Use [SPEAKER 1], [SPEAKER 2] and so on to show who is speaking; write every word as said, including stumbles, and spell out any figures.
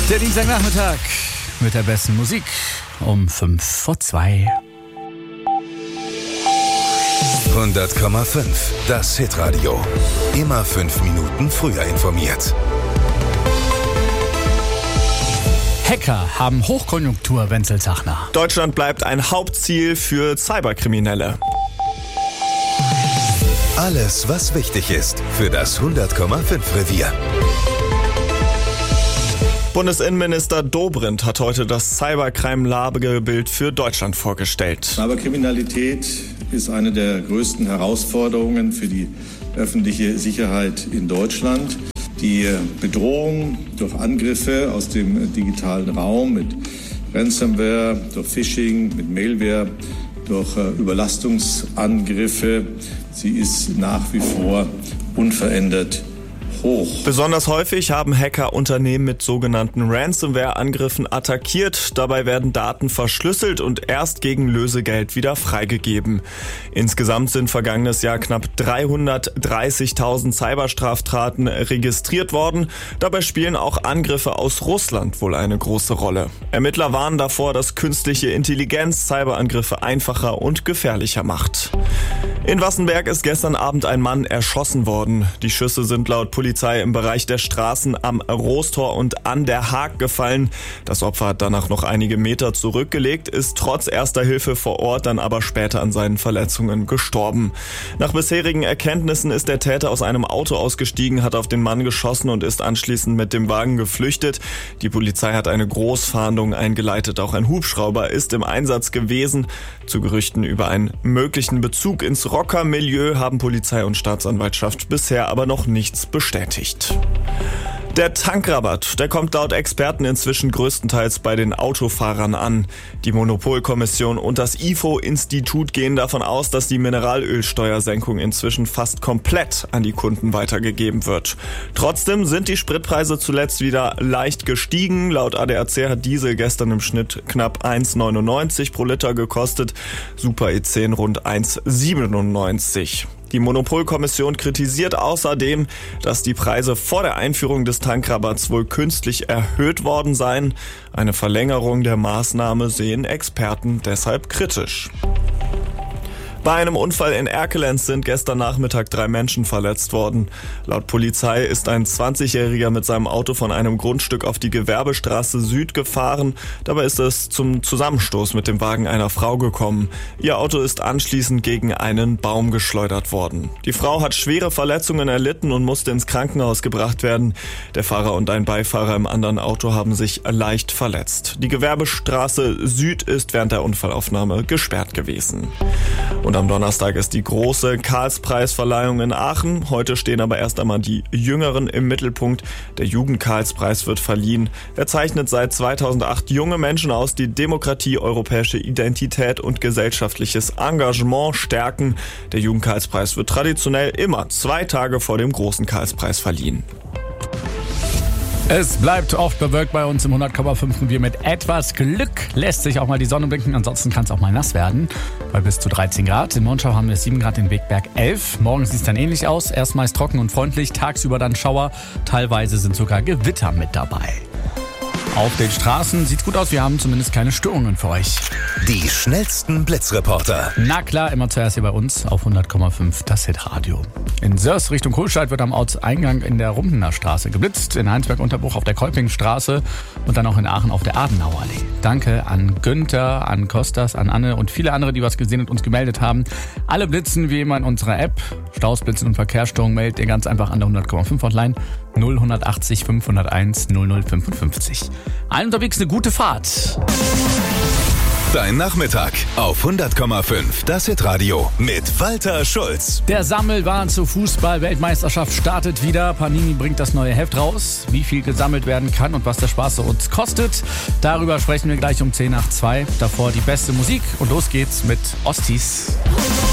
[SPEAKER 1] Der Dienstagnachmittag mit der besten Musik um fünf vor zwei.
[SPEAKER 2] hundert Komma fünf, das Hitradio. Immer fünf Minuten früher informiert.
[SPEAKER 1] Hacker haben Hochkonjunktur, Wenzel Zachner.
[SPEAKER 3] Deutschland bleibt ein Hauptziel für Cyberkriminelle.
[SPEAKER 2] Alles, was wichtig ist für das hundert Komma fünf Revier.
[SPEAKER 3] Bundesinnenminister Dobrindt hat heute das Cybercrime-Lagebild für Deutschland vorgestellt.
[SPEAKER 4] Cyberkriminalität ist eine der größten Herausforderungen für die öffentliche Sicherheit in Deutschland. Die Bedrohung durch Angriffe aus dem digitalen Raum mit Ransomware, durch Phishing, mit Malware, durch Überlastungsangriffe, sie ist nach wie vor unverändert hoch.
[SPEAKER 3] Besonders häufig haben Hacker Unternehmen mit sogenannten Ransomware-Angriffen attackiert. Dabei werden Daten verschlüsselt und erst gegen Lösegeld wieder freigegeben. Insgesamt sind vergangenes Jahr knapp dreihundertdreißigtausend Cyberstraftaten registriert worden. Dabei spielen auch Angriffe aus Russland wohl eine große Rolle. Ermittler warnen davor, dass künstliche Intelligenz Cyberangriffe einfacher und gefährlicher macht. In Wassenberg ist gestern Abend ein Mann erschossen worden. Die Schüsse sind laut Polizei im Bereich der Straßen am Roostor und an der Haag gefallen. Das Opfer hat danach noch einige Meter zurückgelegt, ist trotz erster Hilfe vor Ort dann aber später an seinen Verletzungen gestorben. Nach bisherigen Erkenntnissen ist der Täter aus einem Auto ausgestiegen, hat auf den Mann geschossen und ist anschließend mit dem Wagen geflüchtet. Die Polizei hat eine Großfahndung eingeleitet. Auch ein Hubschrauber ist im Einsatz gewesen. Zu Gerüchten über einen möglichen Bezug ins Rockermilieu haben Polizei und Staatsanwaltschaft bisher aber noch nichts bestätigt. Der Tankrabatt, der kommt laut Experten inzwischen größtenteils bei den Autofahrern an. Die Monopolkommission und das I F O-Institut gehen davon aus, dass die Mineralölsteuersenkung inzwischen fast komplett an die Kunden weitergegeben wird. Trotzdem sind die Spritpreise zuletzt wieder leicht gestiegen. Laut A D A C hat Diesel gestern im Schnitt knapp eins Komma neunundneunzig pro Liter gekostet, Super E zehn rund eins Komma siebenundneunzig. Die Monopolkommission kritisiert außerdem, dass die Preise vor der Einführung des Tankrabatts wohl künstlich erhöht worden seien. Eine Verlängerung der Maßnahme sehen Experten deshalb kritisch. Bei einem Unfall in Erkelenz sind gestern Nachmittag drei Menschen verletzt worden. Laut Polizei ist ein zwanzigjähriger mit seinem Auto von einem Grundstück auf die Gewerbestraße Süd gefahren. Dabei ist es zum Zusammenstoß mit dem Wagen einer Frau gekommen. Ihr Auto ist anschließend gegen einen Baum geschleudert worden. Die Frau hat schwere Verletzungen erlitten und musste ins Krankenhaus gebracht werden. Der Fahrer und ein Beifahrer im anderen Auto haben sich leicht verletzt. Die Gewerbestraße Süd ist während der Unfallaufnahme gesperrt gewesen. Und am Donnerstag ist die große Karlspreisverleihung in Aachen. Heute stehen aber erst einmal die Jüngeren im Mittelpunkt. Der Jugend-Karlspreis wird verliehen. Er zeichnet seit zweitausendacht junge Menschen aus, die Demokratie, europäische Identität und gesellschaftliches Engagement stärken. Der Jugend-Karlspreis wird traditionell immer zwei Tage vor dem großen Karlspreis verliehen.
[SPEAKER 1] Es bleibt oft bewölkt bei uns im hundert Komma fünf Revier. Mit etwas Glück lässt sich auch mal die Sonne blinken. Ansonsten kann es auch mal nass werden. Bei bis zu dreizehn Grad. In Monschau haben wir sieben Grad, in Wegberg elf. Morgen sieht es dann ähnlich aus. Erst meist trocken und freundlich. Tagsüber dann Schauer. Teilweise sind sogar Gewitter mit dabei. Auf den Straßen sieht's gut aus. Wir haben zumindest keine Störungen für euch.
[SPEAKER 2] Die schnellsten Blitzreporter.
[SPEAKER 1] Na klar, immer zuerst hier bei uns auf hundert Komma fünf, das Hitradio. In Sörs Richtung Kohlstedt wird am Ortseingang in der Rumpener Straße geblitzt, in Heinsberg-Unterbruch auf der Kolpingstraße und dann auch in Aachen auf der Adenauerallee. Danke an Günther, an Kostas, an Anne und viele andere, die was gesehen und uns gemeldet haben. Alle blitzen wie immer in unserer App. Staus, Blitzen und Verkehrsstörungen meldet ihr ganz einfach an der hundert Komma fünf Hotline null achtzig fünfhunderteins null null fünfundfünfzig. Allen unterwegs eine gute Fahrt.
[SPEAKER 2] Dein Nachmittag auf hundert Komma fünf, das Hitradio mit Walter Schulz.
[SPEAKER 1] Der Sammelwahn zur Fußball-Weltmeisterschaft startet wieder. Panini bringt das neue Heft raus. Wie viel gesammelt werden kann und was der Spaß uns kostet, darüber sprechen wir gleich um zehn nach zwei. Davor die beste Musik und los geht's mit Ostis.